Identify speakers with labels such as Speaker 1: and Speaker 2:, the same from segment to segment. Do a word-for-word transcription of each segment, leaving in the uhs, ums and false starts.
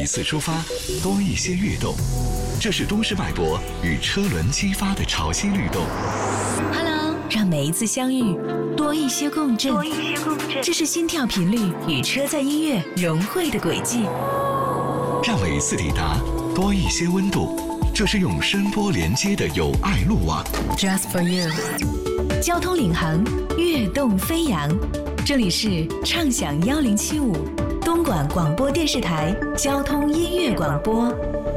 Speaker 1: 一次出发，多一些跃动。这是都市脉搏与车轮激发的潮汐律动。
Speaker 2: Hello， 让每一次相遇多一些共振，多一些共振。这是心跳频率与车载音乐融汇的轨迹。
Speaker 1: 让每次抵达多一些温度，这是用声波连接的有爱路网。
Speaker 2: Just for you， 交通领航，跃动飞扬。这里是畅享一零七五东莞广播电视台交通音乐广播。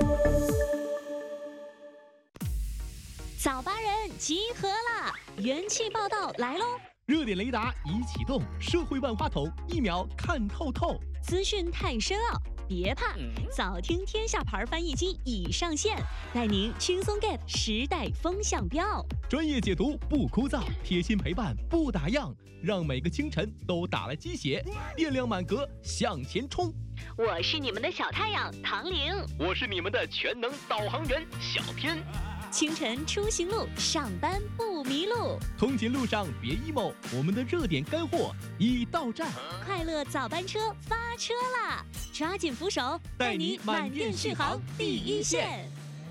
Speaker 3: 早八人集合啦！元气报道来喽！
Speaker 4: 热点雷达已启动，社会万花筒一秒看透透。
Speaker 3: 资讯太深奥，别怕，早听天下牌翻译机已上线，带您轻松 get 时代风向标。
Speaker 4: 专业解读不枯燥，贴心陪伴不打烊，让每个清晨都打了鸡血，电量满格向前冲。
Speaker 3: 我是你们的小太阳唐玲，
Speaker 4: 我是你们的全能导航员小天。
Speaker 3: 清晨出行路，上班不迷路。
Speaker 4: 通勤路上别 emo， 我们的热点干货已到站。
Speaker 3: 快乐早班车发车啦！抓紧扶手，带你满电续航第一线。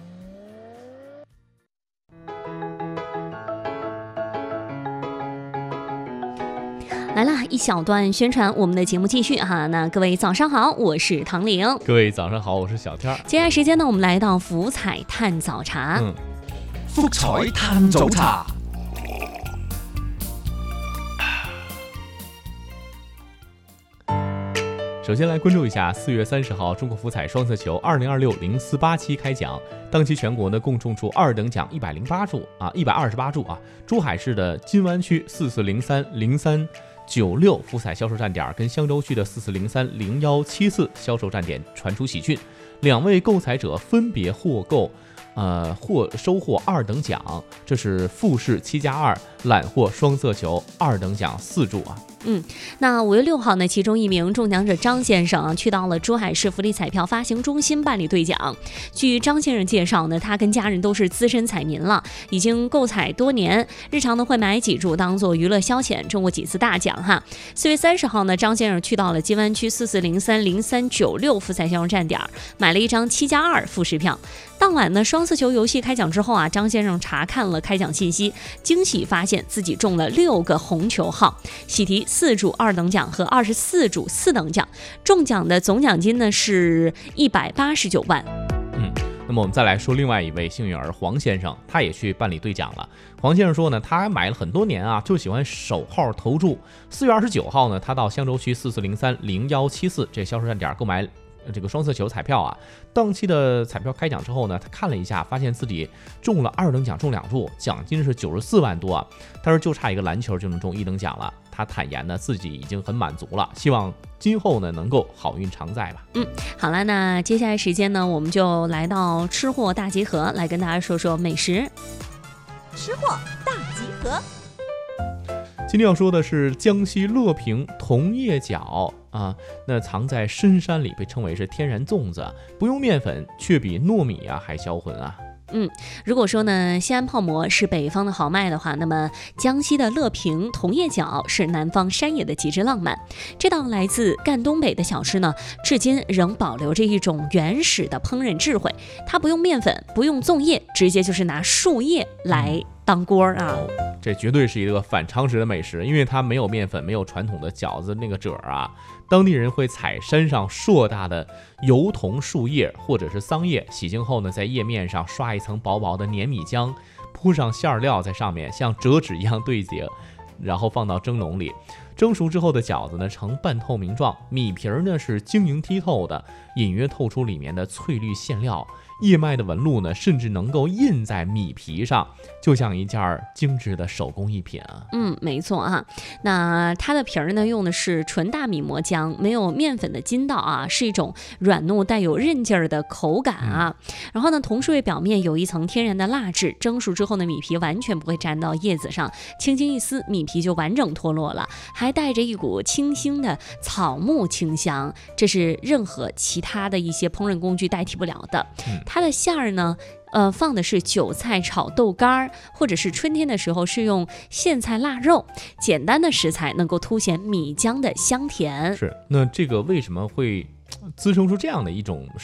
Speaker 3: 来了一小段宣传，我们的节目继续哈。那各位早上好，我是唐玲。
Speaker 4: 各位早上好，我是小天。
Speaker 3: 接下来时间呢，我们来到福彩探早茶。
Speaker 4: 嗯，
Speaker 5: 福彩探早茶。
Speaker 4: 首先来关注一下，四月三十号，中国福彩双色球二零二六零四八期开奖，当期全国呢共中出二等奖一百零八注啊，一百二十八注啊。珠海市的金湾区四四零三零三九六福彩销售站点跟香洲区的四四零三零一七四销售站点传出喜讯，两位购彩者分别获购。呃，获收获二等奖，这是复式七加二揽获双色球二等奖四注啊。
Speaker 3: 嗯，那五月六号呢，其中一名中奖者张先生啊，去到了珠海市福利彩票发行中心办理兑奖。据张先生介绍呢，他跟家人都是资深彩民了，已经购彩多年，日常呢会买几注当做娱乐消遣，中过几次大奖哈。四月三十号呢，张先生去到了金湾区四四零三零三九六福彩销售站点，买了一张七加二复式票。当晚呢，双色球游戏开奖之后啊，张先生查看了开奖信息，惊喜发现自己中了六个红球号，喜提四注二等奖和二十四注四等奖，中奖的总奖金呢是一百八十九万。
Speaker 4: 嗯，那么我们再来说另外一位幸运儿黄先生，他也去办理兑奖了。黄先生说呢，他买了很多年啊，就喜欢首号投注。四月二十九号呢，他到香洲区四四零三零一七四这销售站点购买这个双色球彩票啊，当期的彩票开奖之后呢，他看了一下，发现自己中了二等奖，中两注，奖金是九十四万多啊。他说就差一个篮球就能中一等奖了。他坦言呢，自己已经很满足了，希望今后呢能够好运常在吧。
Speaker 3: 嗯，好了，那接下来时间呢，我们就来到吃货大集合，来跟大家说说美食。
Speaker 6: 吃货大集合。
Speaker 4: 今天要说的是江西乐平桐叶饺啊，那藏在深山里，被称为是天然粽子，不用面粉，却比糯米啊还销魂啊。
Speaker 3: 嗯，如果说呢西安泡馍是北方的豪迈的话，那么江西的乐平桐叶饺是南方山野的极致浪漫。这道来自赣东北的小吃呢，至今仍保留着一种原始的烹饪智慧。它不用面粉，不用粽叶，直接就是拿树叶来当锅啊。
Speaker 4: 这绝对是一个反常识的美食，因为它没有面粉，没有传统的饺子那个褶啊。当地人会采山上硕大的油桐树叶或者是桑叶，洗净后呢，在叶面上刷一层薄薄的粘米浆，铺上馅料在上面，像折纸一样对接，然后放到蒸笼里。蒸熟之后的饺子呢，呈半透明状，米皮儿呢是晶莹剔透的，隐约透出里面的翠绿馅料。叶脉的纹路呢，甚至能够印在米皮上，就像一件精致的手工艺品啊。
Speaker 3: 嗯，没错啊。那它的皮儿呢，用的是纯大米磨浆，没有面粉的筋道啊，是一种软糯带有韧劲儿的口感啊。嗯、然后呢，桐树叶表面有一层天然的蜡质，蒸熟之后呢，米皮完全不会粘到叶子上，轻轻一撕，米皮就完整脱落了，还带着一股清新的草木清香，这是任何其他的一些烹饪工具代替不了的。嗯它的馅儿呢，呃，放的是韭菜炒豆干，或者是春天的时候是用苋菜腊肉，简单的食材能够凸显米浆的香甜。
Speaker 4: 是，那这个为什么会滋生出这样的一种